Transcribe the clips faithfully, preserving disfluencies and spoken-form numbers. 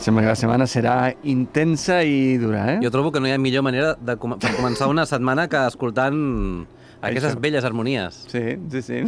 Sembla que la setmana serà intensa i dura, eh? Jo trobo que no hi ha millor manera de com per començar una setmana que escoltant aquestes Això. belles harmonies. Sí, sí, sí.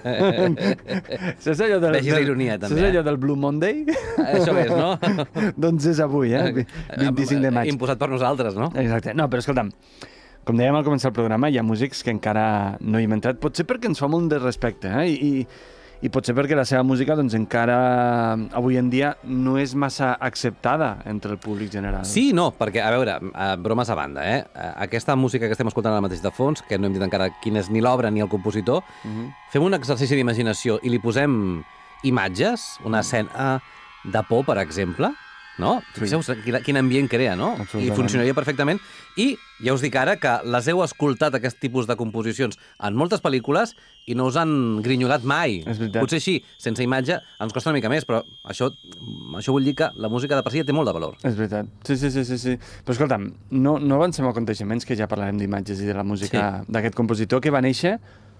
Saps allò del, Vegis la ironia, del, també, saps allò eh? del Blue Monday? Això és, no? Doncs és avui, eh? vint-i-cinc de maig. Imposat per nosaltres, no? Exacte. No, però escolta'm, com dèiem al començar el programa, hi ha músics que encara no hi hem entrat, potser perquè ens fa molt de respecte, eh? I, i potser perquè la seva música doncs, encara avui en dia no és massa acceptada entre el públic general. Sí i no, perquè, a veure, eh, bromes a banda, eh? Aquesta música que estem escoltant ara mateix de fons, que no hem dit encara quin és ni l'obra ni el compositor, uh -huh. fem un exercici d'imaginació i li posem imatges, una escena de por, per exemple, no? Sí. Fixeu quin, quin ambient crea, no? I funcionaria perfectament. I ja us dic ara que les heu escoltat, aquest tipus de composicions, en moltes pel·lícules i no us han grinyolat mai. Potser així, sense imatge, ens costa una mica més, però això, això vull dir que la música de per si té molt de valor. És veritat. Sí, sí, sí, sí. sí. Però escolta'm, no, no avancem a aconteixements, que ja parlarem d'imatges i de la música sí. d'aquest compositor que va néixer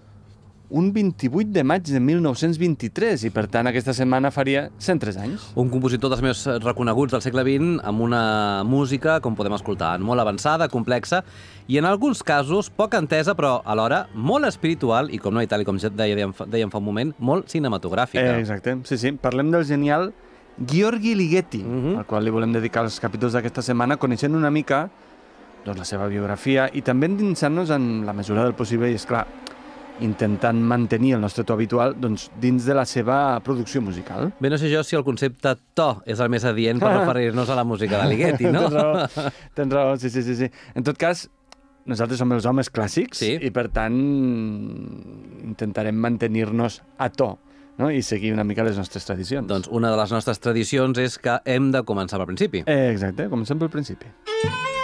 un vint-i-vuit de maig de mil nou-cents vint-i-tres i, per tant, aquesta setmana faria cent tres anys. Un compositor dels més reconeguts del segle vint amb una música, com podem escoltar, molt avançada, complexa i, en alguns casos, poc entesa, però alhora molt espiritual i, com no, i tal i com ja dèiem, dèiem fa un moment, molt cinematogràfica. Eh, exacte, sí, sí. Parlem del genial Gheorghi Ligeti, uh-huh. al qual li volem dedicar els capítols d'aquesta setmana, coneixent una mica doncs, la seva biografia i també endinsant-nos en la mesura del possible i, esclar, intentant mantenir el nostre to habitual doncs, dins de la seva producció musical. Bé, no sé jo si el concepte to és el més adient per referir-nos a la música de Ligeti, no? Tens raó, tens raó, sí, sí, sí, sí. En tot cas, nosaltres som els homes clàssics sí. i, per tant, intentarem mantenir-nos a to, no? I seguir una mica les nostres tradicions. Doncs una de les nostres tradicions és que hem de començar pel principi. Eh, exacte, comencem pel principi.